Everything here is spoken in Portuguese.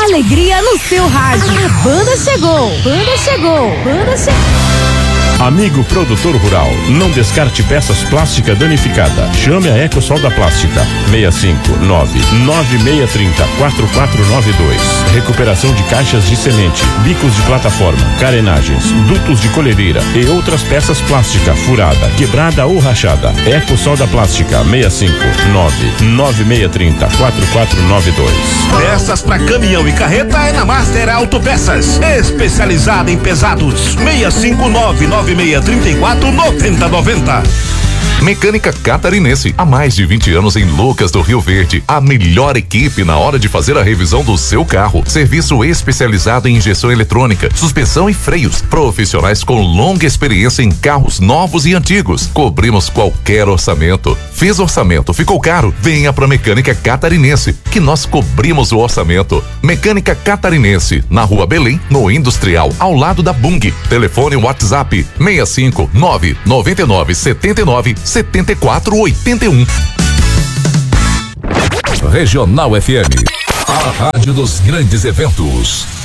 alegria no seu rádio. A banda chegou, banda chegou, banda chegou. Amigo produtor rural, não descarte peças plásticas danificadas. Chame a Ecosol da Plástica. 659-9630-4492. Recuperação de caixas de semente, bicos de plataforma, carenagens, dutos de colhedeira e outras peças plásticas furada, quebrada ou rachada. Ecosol da Plástica. 659-9630-4492. Peças para caminhão e carreta é na Master Autopeças, especializada em pesados. 659-9634-9090. Mecânica Catarinense, há mais de 20 anos em Lucas do Rio Verde. A melhor equipe na hora de fazer a revisão do seu carro. Serviço especializado em injeção eletrônica, suspensão e freios. Profissionais com longa experiência em carros novos e antigos. Cobrimos qualquer orçamento. Fez orçamento, ficou caro? Venha pra Mecânica Catarinense, que nós cobrimos o orçamento. Mecânica Catarinense, na Rua Belém, no Industrial, ao lado da Bung. Telefone WhatsApp 659-9979-7481. Regional FM, a rádio dos grandes eventos.